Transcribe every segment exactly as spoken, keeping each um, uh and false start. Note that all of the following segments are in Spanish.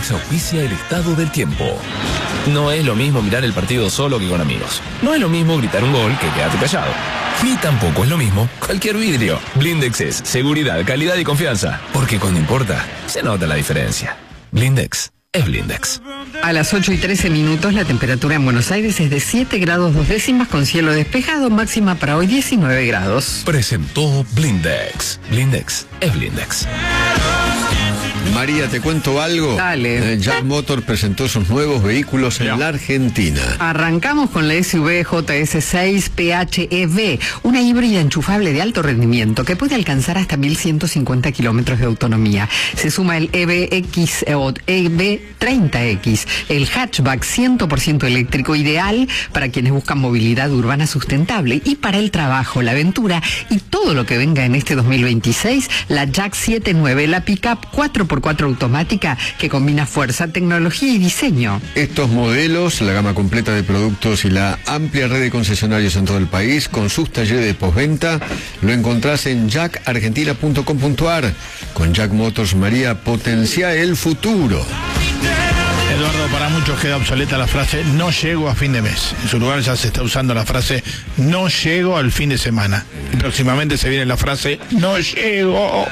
Blindex auspicia el estado del tiempo. No es lo mismo mirar el partido solo que con amigos. No es lo mismo gritar un gol que quedarte callado. Ni tampoco es lo mismo cualquier vidrio. Blindex es seguridad, calidad y confianza. Porque cuando importa, se nota la diferencia. Blindex es Blindex. A las ocho y trece minutos, la temperatura en Buenos Aires es de siete grados dos décimas con cielo despejado, máxima para hoy diecinueve grados. Presentó Blindex. Blindex es Blindex. María, ¿te cuento algo? Dale. Eh, Jack Motors presentó sus nuevos vehículos en Ya. la Argentina. Arrancamos con la S U V J S seis P H E V, una híbrida enchufable de alto rendimiento que puede alcanzar hasta mil ciento cincuenta kilómetros de autonomía. Se suma el E V X eh, o E V treinta X, el hatchback cien por ciento eléctrico ideal para quienes buscan movilidad urbana sustentable, y para el trabajo, la aventura y todo lo que venga en este dos mil veintiséis, la Jack setenta y nueve, la pickup cuatro por cuatro automática que combina fuerza, tecnología y diseño. Estos modelos, la gama completa de productos y la amplia red de concesionarios en todo el país, con sus talleres de postventa, lo encontrás en jack argentina punto com punto ar. Con Jack Motors, María, potencia el futuro. Eduardo, para muchos queda obsoleta la frase no llego a fin de mes. En su lugar ya se está usando la frase no llego al fin de semana. Y próximamente se viene la frase no llego.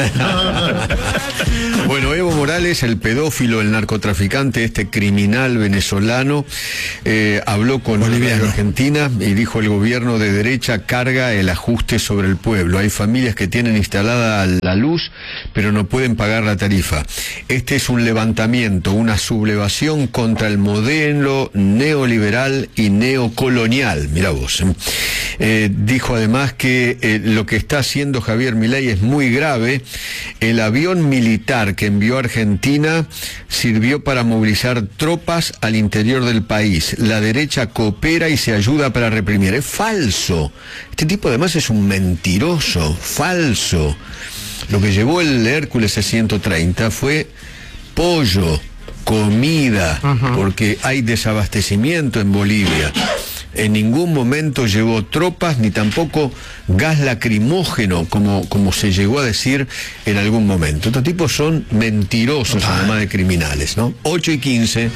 Bueno, Evo Morales, el pedófilo, el narcotraficante, este criminal venezolano, eh, habló con Boliviano. Radio Argentina y dijo: el gobierno de derecha carga el ajuste sobre el pueblo. Hay familias que tienen instalada la luz, pero no pueden pagar la tarifa. Este es un levantamiento, una sublevación contra el modelo neoliberal y neocolonial. Mirá vos. ¿eh? Eh, dijo además que eh, lo que está haciendo Javier Milei es muy grave. El avión militar que envió a Argentina sirvió para movilizar tropas al interior del país. La derecha coopera y se ayuda para reprimir. Es falso. Este tipo además es un mentiroso, falso. Lo que llevó el Hércules C ciento treinta fue pollo, comida, uh-huh. porque hay desabastecimiento en Bolivia. En ningún momento llevó tropas ni tampoco gas lacrimógeno, como, como se llegó a decir en algún momento. Estos tipos son mentirosos, ah. además de criminales, ¿no? ocho y quince.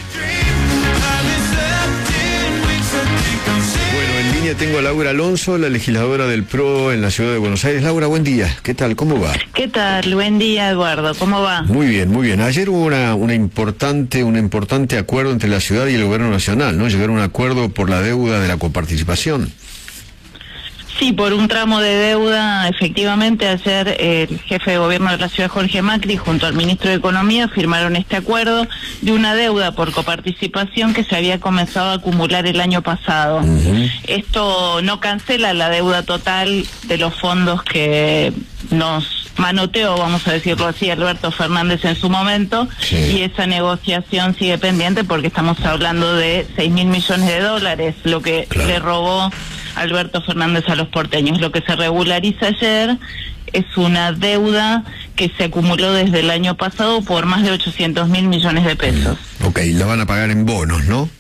Bueno, en línea tengo a Laura Alonso, la legisladora del P R O en la ciudad de Buenos Aires. Laura, buen día. ¿Qué tal? ¿Cómo va? ¿Qué tal? Buen día, Eduardo. ¿Cómo va? Muy bien, muy bien. Ayer hubo una, una importante, un importante acuerdo entre la ciudad y el gobierno nacional, ¿no? Llegaron a un acuerdo por la deuda de la coparticipación. Sí, por un tramo de deuda. Efectivamente, ayer el jefe de gobierno de la ciudad, Jorge Macri, junto al ministro de Economía, firmaron este acuerdo de una deuda por coparticipación que se había comenzado a acumular el año pasado. Uh-huh. Esto no cancela la deuda total de los fondos que nos manoteó, vamos a decirlo así, Alberto Fernández en su momento, sí. Y esa negociación sigue pendiente porque estamos hablando de seis mil millones de dólares, lo que claro. le robó Alberto Fernández a los porteños. Lo que se regulariza ayer es una deuda que se acumuló desde el año pasado por más de ochocientos mil millones de pesos. Ok, la van a pagar en bonos, ¿no?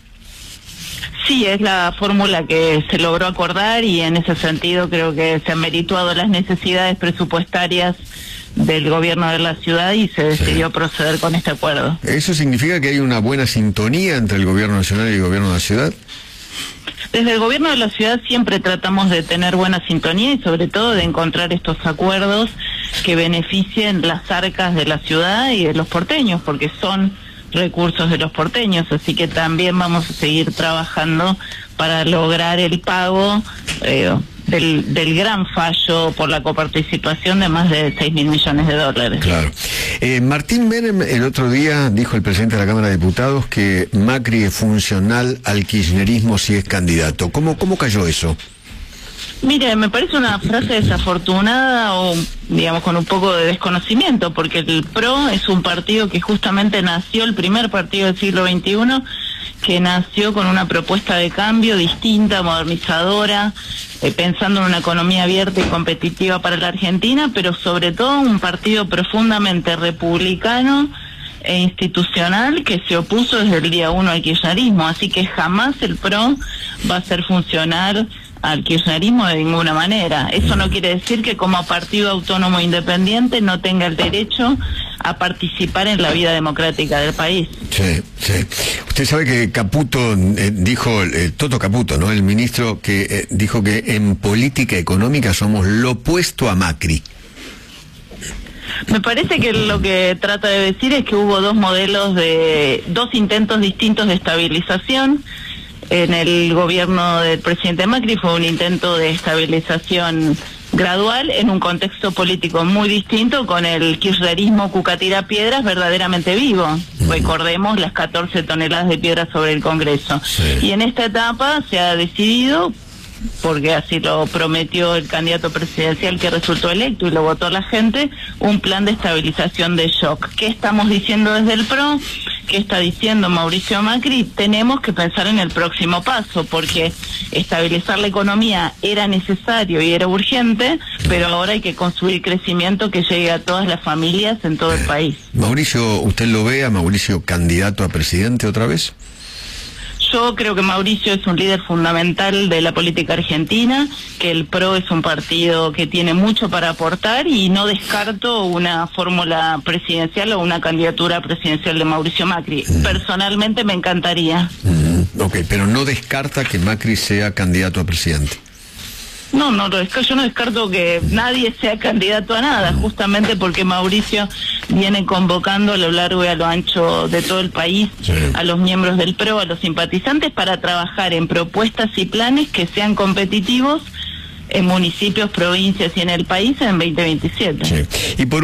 Sí, es la fórmula que se logró acordar y en ese sentido creo que se han merituado las necesidades presupuestarias del gobierno de la ciudad y se decidió sí. proceder con este acuerdo. ¿Eso significa que hay una buena sintonía entre el gobierno nacional y el gobierno de la ciudad? Desde el gobierno de la ciudad siempre tratamos de tener buena sintonía y sobre todo de encontrar estos acuerdos que beneficien las arcas de la ciudad y de los porteños, porque son recursos de los porteños, así que también vamos a seguir trabajando para lograr el pago eh, del, del gran fallo por la coparticipación de más de seis mil millones de dólares. Claro. Eh, Martín Menem el otro día dijo, el presidente de la Cámara de Diputados, que Macri es funcional al kirchnerismo si es candidato. ¿Cómo, cómo cayó eso? Mire, me parece una frase desafortunada o, digamos, con un poco de desconocimiento, porque el P R O es un partido que justamente nació, el primer partido del siglo veintiuno, que nació con una propuesta de cambio distinta, modernizadora, eh, pensando en una economía abierta y competitiva para la Argentina, pero sobre todo un partido profundamente republicano e institucional que se opuso desde el día uno al kirchnerismo, así que jamás el P R O va a ser funcional al kirchnerismo de ninguna manera. Eso no quiere decir que como partido autónomo independiente no tenga el derecho a participar en la vida democrática del país. Sí, sí. Usted sabe que Caputo eh, dijo, eh, Toto Caputo, ¿no? El ministro que eh, dijo que en política económica somos lo opuesto a Macri. Me parece que lo que trata de decir es que hubo dos modelos de, dos intentos distintos de estabilización. En el gobierno del presidente Macri fue un intento de estabilización gradual en un contexto político muy distinto, con el kirchnerismo cucatirapiedras verdaderamente vivo. Uh-huh. Recordemos las catorce toneladas de piedras sobre el Congreso. Sí. Y en esta etapa se ha decidido, porque así lo prometió el candidato presidencial que resultó electo y lo votó la gente, un plan de estabilización de shock. ¿Qué estamos diciendo desde el P R O? ¿Qué está diciendo Mauricio Macri? Tenemos que pensar en el próximo paso, porque estabilizar la economía era necesario y era urgente, pero ahora hay que construir crecimiento que llegue a todas las familias en todo el país. Mauricio, ¿usted lo ve a Mauricio candidato a presidente otra vez? Yo creo que Mauricio es un líder fundamental de la política argentina, que el P R O es un partido que tiene mucho para aportar y no descarto una fórmula presidencial o una candidatura presidencial de Mauricio Macri. Mm. Personalmente me encantaría. Mm, ok, pero no descarta que Macri sea candidato a presidente. No, no, yo no descarto que nadie sea candidato a nada, justamente porque Mauricio viene convocando a lo largo y a lo ancho de todo el país, sí, a los miembros del P R O, a los simpatizantes, para trabajar en propuestas y planes que sean competitivos en municipios, provincias y en el país en veinte veintisiete. Sí. Y por